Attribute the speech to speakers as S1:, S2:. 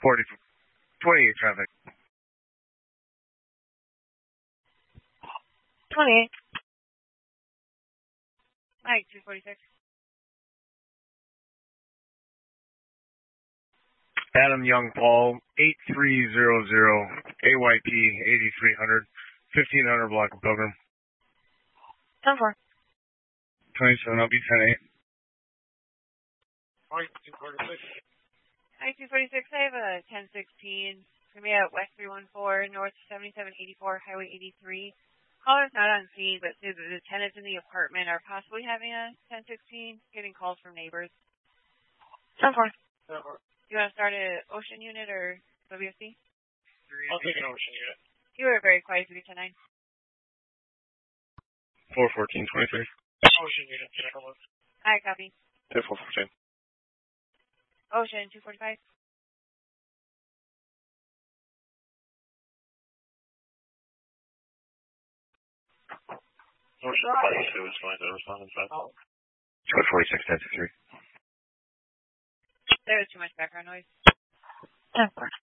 S1: 28 traffic.
S2: 28. Mike, 246.
S1: Adam Young Paul, 8300, AYP 8300, 1500 block of Pilgrim.
S2: 10-4.
S1: 27, I'll be 10-8.
S3: Mike, 246.
S2: Mike, 246, I have a 1016. It's going to be at West 314, North 7784, Highway 83. Caller's not on scene, but the tenants in the apartment are possibly having a 1016, getting calls from neighbors. 10-4.
S3: 10-4.
S2: You want to start an Ocean unit or WFC?
S3: I'll take an Ocean unit.
S2: You were very quiet to be 10-9.
S1: 414, 23.
S3: Ocean unit, Timberland.
S2: Hi, copy.
S1: 414.
S2: Ocean, 245.
S3: Ocean 52 is going to respond inside.
S1: 46, 10-3.
S2: There was too much background noise.
S4: 10-4.